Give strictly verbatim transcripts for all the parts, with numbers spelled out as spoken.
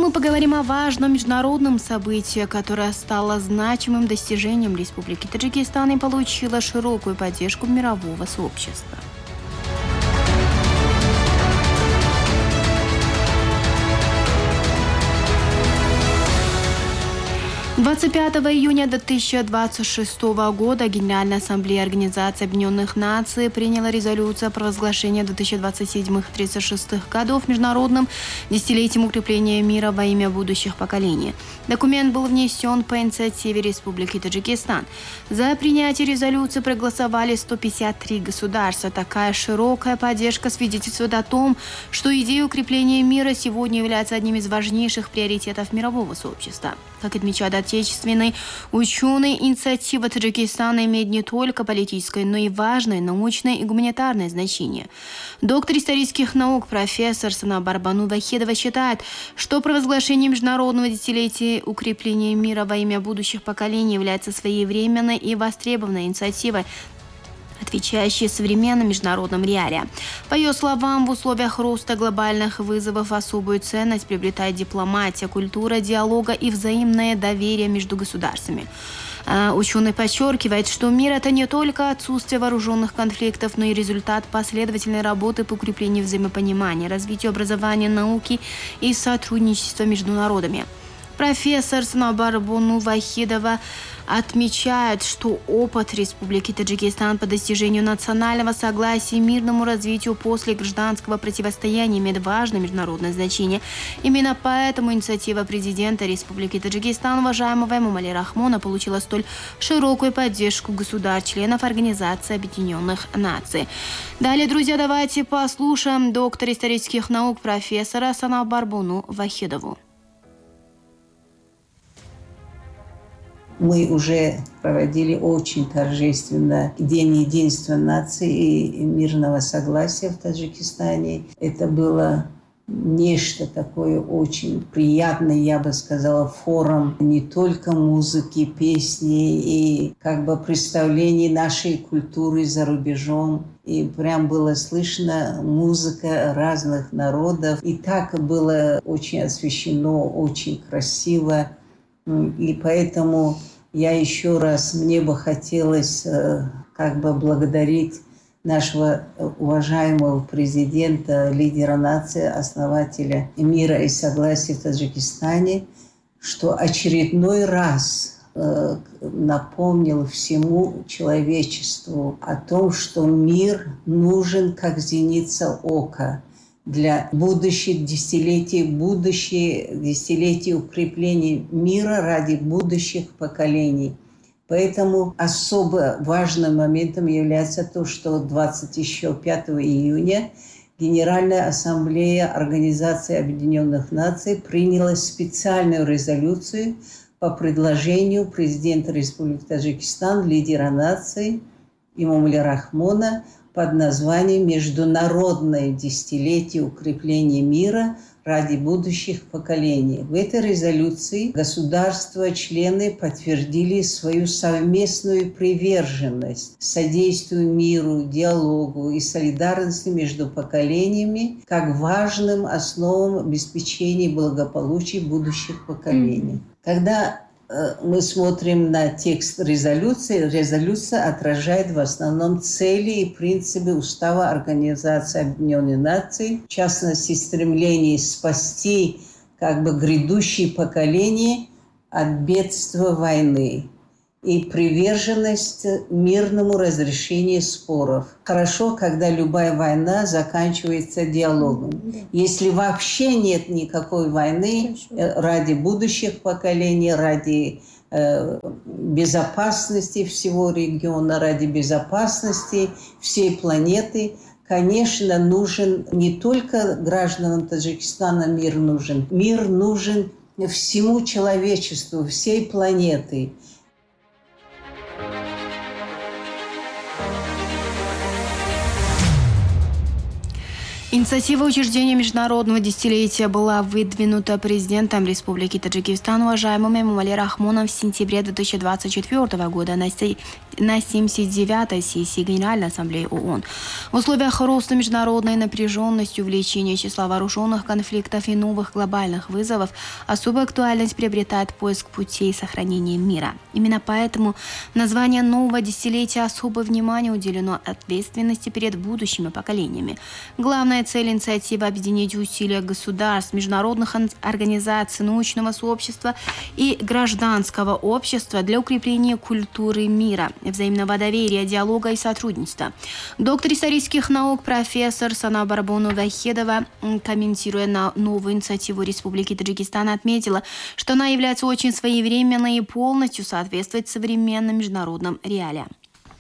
мы поговорим о важном международном событии, которое стало значимым достижением Республики Таджикистан и получило широкую поддержку мирового сообщества. двадцать пятого июня две тысячи двадцать шестого года Генеральная ассамблея Организации Объединенных Наций приняла резолюцию о провозглашении две тысячи двадцать седьмого — две тысячи тридцать шестого годов международным десятилетием укрепления мира во имя будущих поколений. Документ был внесен по инициативе Республики Таджикистан. За принятие резолюции проголосовали сто пятьдесят три государства. Такая широкая поддержка свидетельствует о том, что идея укрепления мира сегодня является одним из важнейших приоритетов мирового сообщества. Как отмечает отечественный ученый, инициатива Таджикистана имеет не только политическое, но и важное научное и гуманитарное значение. Доктор исторических наук профессор Санабар Бану Вахидова считает, что провозглашение международного десятилетия укрепления мира во имя будущих поколений является своевременной и востребованной инициативой, отвечающие современным международным реалиям. По ее словам, в условиях роста глобальных вызовов особую ценность приобретает дипломатия, культура диалога и взаимное доверие между государствами. Ученый подчеркивает, что мир – это не только отсутствие вооруженных конфликтов, но и результат последовательной работы по укреплению взаимопонимания, развитию образования, науки и сотрудничества между народами. Профессор Санабар Бану Вахидова отмечает, что опыт Республики Таджикистан по достижению национального согласия и мирному развитию после гражданского противостояния имеет важное международное значение. Именно поэтому инициатива президента Республики Таджикистан, уважаемого Эмомали Рахмона, получила столь широкую поддержку государств-членов Организации Объединенных Наций. Далее, друзья, давайте послушаем доктора исторических наук профессора Санабар Бану Вахидову. Мы уже проводили очень торжественно День единства наций и мирного согласия в Таджикистане. Это было нечто такое очень приятное, я бы сказала, форум не только музыки, песни и как бы представлений нашей культуры за рубежом. И прям было слышно музыка разных народов. И так было очень освещено, очень красиво. И поэтому я еще раз, мне бы хотелось э, как бы благодарить нашего уважаемого президента, лидера нации, основателя мира и согласия в Таджикистане, что очередной раз э, напомнил всему человечеству о том, что мир нужен как зеница ока для будущих десятилетий, будущее десятилетия укрепления мира ради будущих поколений. Поэтому особо важным моментом является то, что двадцать пятого июня Генеральная ассамблея Организации Объединенных Наций приняла специальную резолюцию по предложению президента Республики Таджикистан, лидера нации Эмомали Рахмона, под названием «Международное десятилетие укрепления мира ради будущих поколений». В этой резолюции государства-члены подтвердили свою совместную приверженность содействию миру, диалогу и солидарности между поколениями как важным основам обеспечения благополучия будущих поколений. Когда мы смотрим на текст резолюции, резолюция отражает в основном цели и принципы Устава Организации Объединенных Наций, в частности, стремление спасти как бы грядущие поколения от бедствия войны и приверженность мирному разрешению споров. Хорошо, когда любая война заканчивается диалогом. Если вообще нет никакой войны ради будущих поколений, ради э, безопасности всего региона, ради безопасности всей планеты, конечно, нужен не только гражданам Таджикистана мир нужен. Мир нужен всему человечеству, всей планеты. Инициатива учреждения международного десятилетия была выдвинута президентом Республики Таджикистан уважаемым Эмомали Рахмоном в сентябре две тысячи двадцать четвёртого года на семьдесят девятой сессии Генеральной Ассамблеи ООН. В условиях роста международной напряженности, увеличения числа вооруженных конфликтов и новых глобальных вызовов особую актуальность приобретает поиск путей сохранения мира. Именно поэтому название нового десятилетия особое внимание уделено ответственности перед будущими поколениями. Главная цель инициативы – объединить усилия государств, международных организаций, научного сообщества и гражданского общества для укрепления культуры мира, взаимного доверия, диалога и сотрудничества. Доктор исторических наук профессор Сана Барбону Вахедова, комментируя на новую инициативу Республики Таджикистан, отметила, что она является очень своевременной и полностью соответствует современным международным реалиям.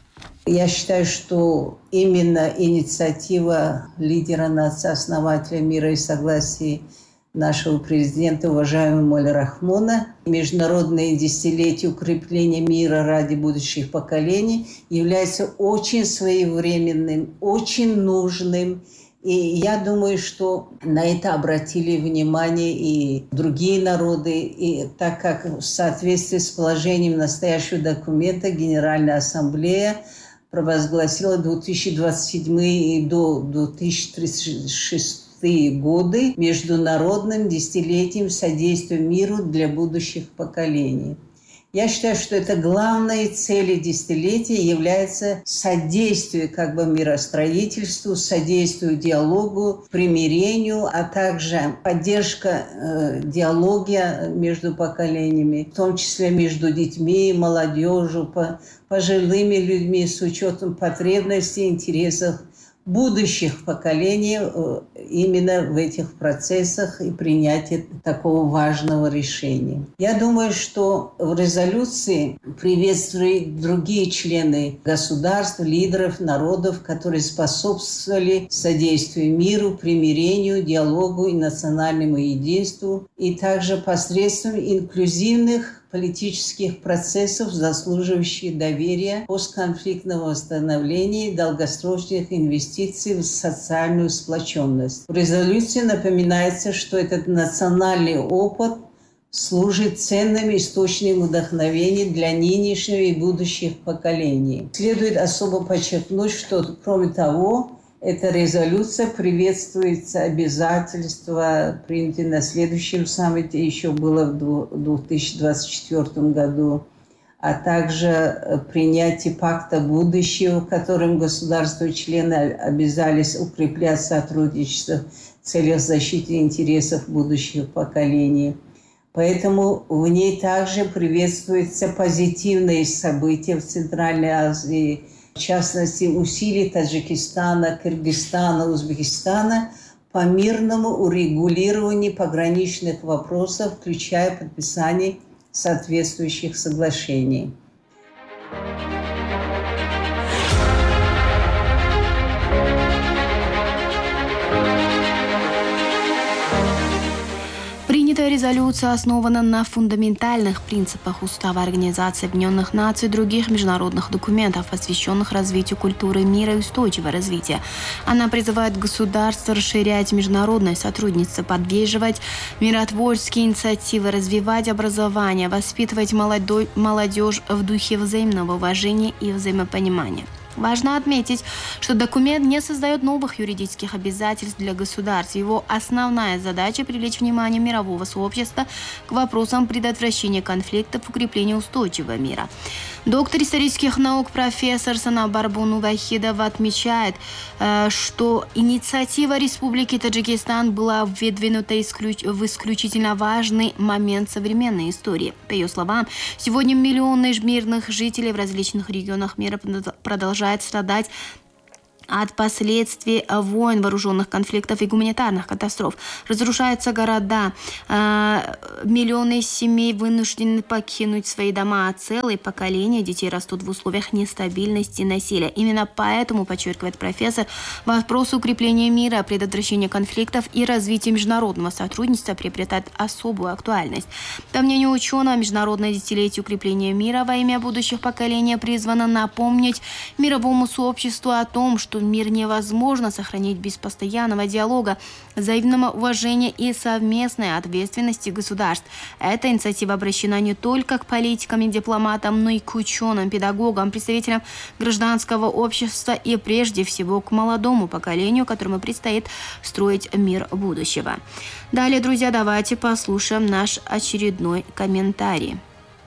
Я считаю, что именно инициатива лидера нации, основателя мира и согласия нашего президента, уважаемого Эмомали Рахмона, международное десятилетие укрепления мира ради будущих поколений является очень своевременным, очень нужным. И я думаю, что на это обратили внимание и другие народы, и так как в соответствии с положением настоящего документа Генеральная Ассамблея провозгласила две тысячи двадцать седьмой и до две тысячи тридцать шестого годы международным десятилетием содействия миру для будущих поколений. Я считаю, что это главной целью десятилетия является содействие как бы миростроительству, содействию диалогу, примирению, а также поддержка э, диалога между поколениями, в том числе между детьми, молодежью, по, пожилыми людьми с учетом потребностей и интересов будущих поколений именно в этих процессах и принятии такого важного решения. Я думаю, что в резолюции приветствуют другие члены государств, лидеров, народов, которые способствовали содействию миру, примирению, диалогу и национальному единству, и также посредством инклюзивных политических процессов, заслуживающих доверия, постконфликтного восстановления и долгосрочных инвестиций в социальную сплоченность. В резолюции напоминается, что этот национальный опыт служит ценным источником вдохновения для нынешнего и будущих поколений. Следует особо подчеркнуть, что, кроме того, эта резолюция приветствуется обязательства, принятые на следующем саммите, еще было в две тысячи двадцать четвёртом году, а также принятие пакта будущего, в котором государства-члены обязались укреплять сотрудничество в целях защиты интересов будущих поколений. Поэтому в ней также приветствуются позитивные события в Центральной Азии, в частности, усилия Таджикистана, Кыргызстана, Узбекистана по мирному урегулированию пограничных вопросов, включая подписание соответствующих соглашений. Принятая резолюция основана на фундаментальных принципах Устава Организации Объединенных Наций и других международных документов, посвященных развитию культуры мира и устойчивого развития. Она призывает государства расширять международное сотрудничество, поддерживать миротворческие инициативы, развивать образование, воспитывать молодежь в духе взаимного уважения и взаимопонимания. Важно отметить, что документ не создает новых юридических обязательств для государств. Его основная задача – привлечь внимание мирового сообщества к вопросам предотвращения конфликтов, укрепления устойчивого мира. Доктор исторических наук профессор Сана Барбону Вахедова отмечает, что инициатива Республики Таджикистан была выдвинута в исключительно важный момент современной истории. По ее словам, сегодня миллионы мирных жителей в различных регионах мира продолжают страдать от последствий войн, вооруженных конфликтов и гуманитарных катастроф. Разрушаются города, миллионы семей вынуждены покинуть свои дома, а целые поколения детей растут в условиях нестабильности и насилия. Именно поэтому, подчеркивает профессор, вопрос укрепления мира, предотвращения конфликтов и развития международного сотрудничества приобретает особую актуальность. По мнению ученого, международное десятилетие укрепления мира во имя будущих поколений призвано напомнить мировому сообществу о том, что что мир невозможно сохранить без постоянного диалога, взаимного уважения и совместной ответственности государств. Эта инициатива обращена не только к политикам и дипломатам, но и к ученым, педагогам, представителям гражданского общества и прежде всего к молодому поколению, которому предстоит строить мир будущего. Далее, друзья, давайте послушаем наш очередной комментарий.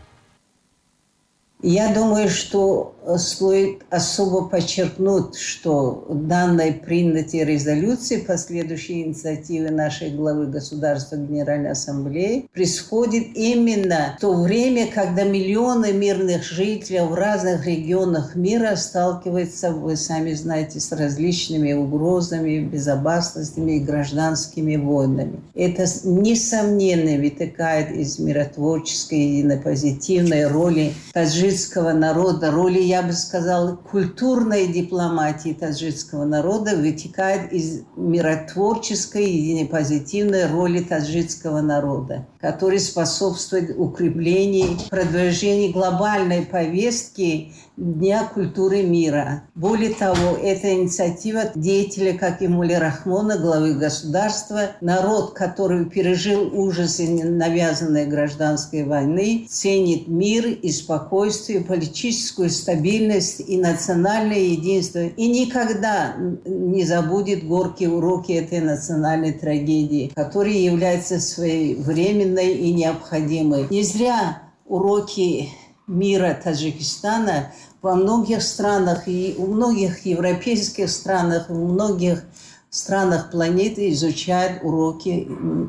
Я думаю, что стоит особо подчеркнуть, что данной принятой резолюции, последующей инициативы нашей главы государства Генеральной Ассамблеи, происходит именно в то время, когда миллионы мирных жителей в разных регионах мира сталкиваются, вы сами знаете, с различными угрозами, безопасностями и гражданскими войнами. Это, несомненно, вытекает из миротворческой и позитивной роли таджикского народа, роли, я бы сказала, культурной дипломатии таджикского народа, вытекает из миротворческой и позитивной роли таджикского народа, который способствует укреплению, продвижению глобальной повестки Дня культуры мира. Более того, эта инициатива деятеля, как и Мулли Рахмона, главы государства, народ, который пережил ужасы навязанной гражданской войны, ценит мир и спокойствие, политическую стабильность и национальное единство, и никогда не забудет горькие уроки этой национальной трагедии, которая является своевременной и необходимой. Не зря уроки мира Таджикистана во многих странах, и у многих европейских странах, и у многих странах планеты изучают уроки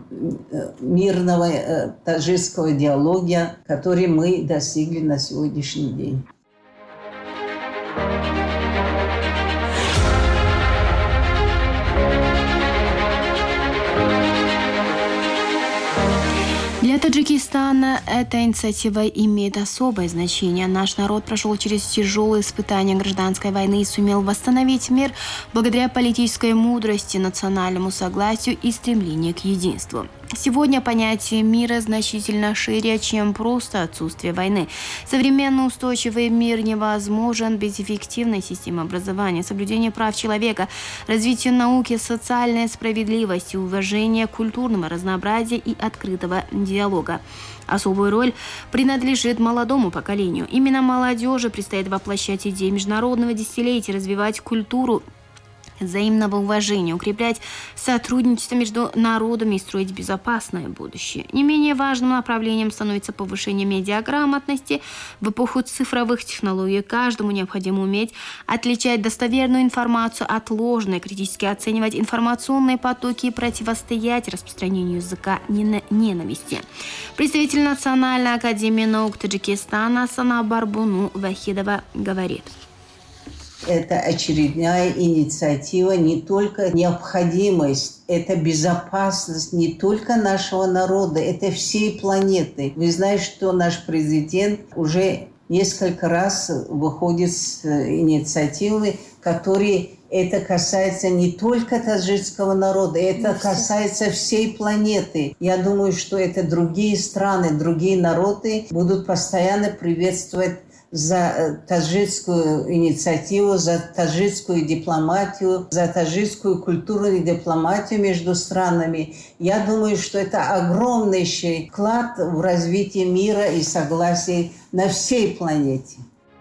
мирного таджикского диалога, который мы достигли на сегодняшний день. Для Таджикистана эта инициатива имеет особое значение. Наш народ прошел через тяжелые испытания гражданской войны и сумел восстановить мир благодаря политической мудрости, национальному согласию и стремлению к единству. Сегодня понятие мира значительно шире, чем просто отсутствие войны. Современный устойчивый мир невозможен без эффективной системы образования, соблюдения прав человека, развития науки, социальной справедливости, уважения к культурному разнообразию и открытого диалога. Особая роль принадлежит молодому поколению. Именно молодежи предстоит воплощать идеи международного десятилетия, развивать культуру взаимного уважения, укреплять сотрудничество между народами и строить безопасное будущее. Не менее важным направлением становится повышение медиаграмотности. В эпоху цифровых технологий каждому необходимо уметь отличать достоверную информацию от ложной, критически оценивать информационные потоки и противостоять распространению языка ненависти. Представитель Национальной академии наук Таджикистана Сана Барбуну Вахидова говорит: это очередная инициатива, не только необходимость, это безопасность не только нашего народа, это всей планеты. Вы знаете, что наш президент уже несколько раз выходит с инициативой, которые это касается не только таджикского народа, это касается всей планеты. Я думаю, что это другие страны, другие народы будут постоянно приветствовать за таджикскую инициативу, за таджикскую дипломатию, за таджикскую культуру и дипломатию между странами. Я думаю, что это огромнейший вклад в развитие мира и согласия на всей планете.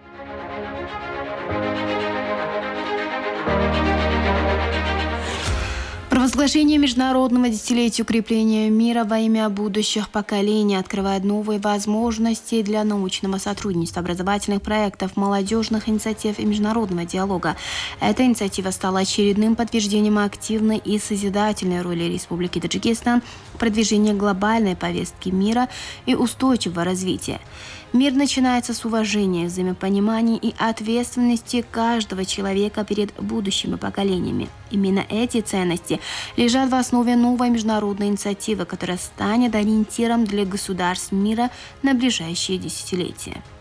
Провозглашение Международного десятилетия укрепления мира во имя будущих поколений открывает новые возможности для научного сотрудничества, образовательных проектов, молодежных инициатив и международного диалога. Эта инициатива стала очередным подтверждением активной и созидательной роли Республики Таджикистан в продвижении глобальной повестки мира и устойчивого развития. Мир начинается с уважения, взаимопонимания и ответственности каждого человека перед будущими поколениями. Именно эти ценности лежат в основе новой международной инициативы, которая станет ориентиром для государств мира на ближайшие десятилетия.